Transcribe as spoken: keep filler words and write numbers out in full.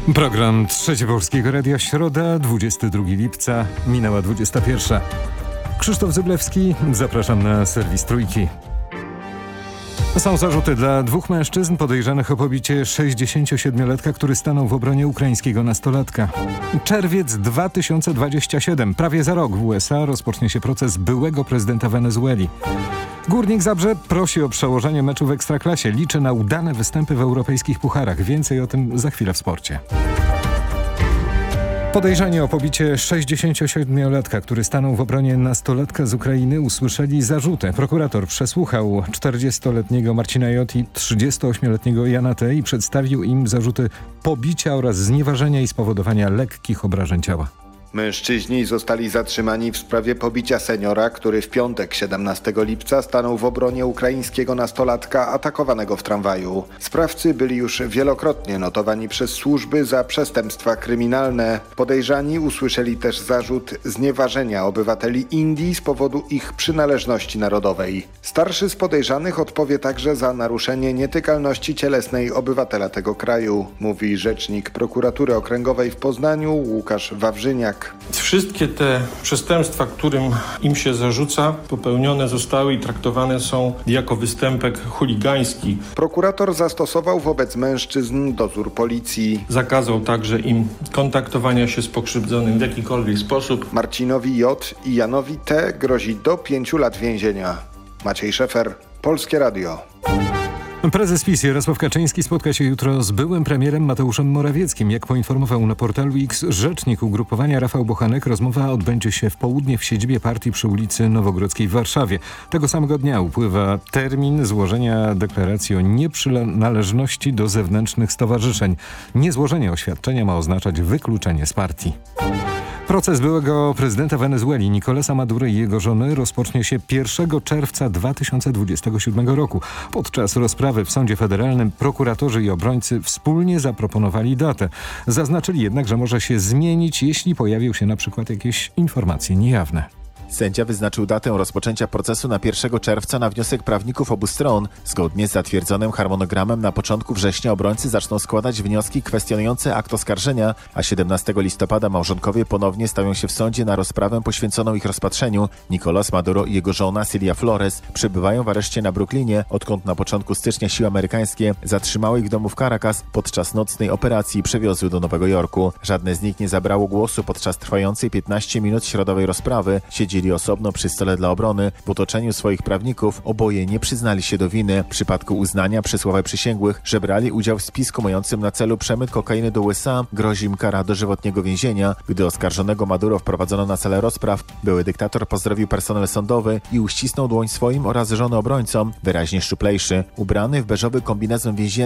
Program Trzecie Polskiego Radia, środa, dwudziestego drugiego lipca, minęła dwudziesta pierwsza. Krzysztof Zyblewski, zapraszam na serwis Trójki. Są zarzuty dla dwóch mężczyzn podejrzanych o pobicie sześćdziesięciosiedmiolatka, który stanął w obronie ukraińskiego nastolatka. Czerwiec dwa tysiące dwudziesty siódmy. Prawie za rok w U S A rozpocznie się proces byłego prezydenta Wenezueli. Górnik Zabrze prosi o przełożenie meczu w Ekstraklasie. Liczy na udane występy w europejskich pucharach. Więcej o tym za chwilę w sporcie. Podejrzani o pobicie sześćdziesięciosiedmiolatka, który stanął w obronie nastolatka z Ukrainy, usłyszeli zarzuty. Prokurator przesłuchał czterdziestoletniego Marcina J. i trzydziestoośmioletniego Jana T. i przedstawił im zarzuty pobicia oraz znieważenia i spowodowania lekkich obrażeń ciała. Mężczyźni zostali zatrzymani w sprawie pobicia seniora, który w piątek siedemnastego lipca stanął w obronie ukraińskiego nastolatka atakowanego w tramwaju. Sprawcy byli już wielokrotnie notowani przez służby za przestępstwa kryminalne. Podejrzani usłyszeli też zarzut znieważenia obywateli Indii z powodu ich przynależności narodowej. Starszy z podejrzanych odpowie także za naruszenie nietykalności cielesnej obywatela tego kraju, mówi rzecznik prokuratury okręgowej w Poznaniu Łukasz Wawrzyniak. Wszystkie te przestępstwa, którym im się zarzuca, popełnione zostały i traktowane są jako występek chuligański. Prokurator zastosował wobec mężczyzn dozór policji. Zakazał także im kontaktowania się z pokrzywdzonym w jakikolwiek sposób. Marcinowi J. i Janowi T. grozi do pięciu lat więzienia. Maciej Szefer, Polskie Radio. Prezes PiS Jarosław Kaczyński spotka się jutro z byłym premierem Mateuszem Morawieckim. Jak poinformował na portalu X rzecznik ugrupowania Rafał Bochanek, rozmowa odbędzie się w południe w siedzibie partii przy ulicy Nowogrodzkiej w Warszawie. Tego samego dnia upływa termin złożenia deklaracji o nieprzynależności do zewnętrznych stowarzyszeń. Niezłożenie oświadczenia ma oznaczać wykluczenie z partii. Proces byłego prezydenta Wenezueli Nicolasa Madury i jego żony rozpocznie się pierwszego czerwca dwa tysiące dwudziestego siódmego roku. Podczas rozprawy w sądzie federalnym prokuratorzy i obrońcy wspólnie zaproponowali datę. Zaznaczyli jednak, że może się zmienić, jeśli pojawią się na przykład jakieś informacje niejawne. Sędzia wyznaczył datę rozpoczęcia procesu na pierwszego czerwca na wniosek prawników obu stron. Zgodnie z zatwierdzonym harmonogramem na początku września obrońcy zaczną składać wnioski kwestionujące akt oskarżenia, a siedemnastego listopada małżonkowie ponownie stawią się w sądzie na rozprawę poświęconą ich rozpatrzeniu. Nicolás Maduro i jego żona Cilia Flores przebywają w areszcie na Brooklynie, odkąd na początku stycznia siły amerykańskie zatrzymały ich w domu w Caracas podczas nocnej operacji i przewiozły do Nowego Jorku. Żadne z nich nie zabrało głosu podczas trwającej piętnaście minut środowej rozprawy. Siedzieli osobno przy stole dla obrony. W otoczeniu swoich prawników oboje nie przyznali się do winy. W przypadku uznania przez ławę przysięgłych, że brali udział w spisku mającym na celu przemyt kokainy do U S A, grozi im kara dożywotniego więzienia. Gdy oskarżonego Maduro wprowadzono na salę rozpraw, były dyktator pozdrowił personel sądowy i uścisnął dłoń swoim oraz żony obrońcom, wyraźnie szczuplejszy. Ubrany w beżowy kombinezon więzienny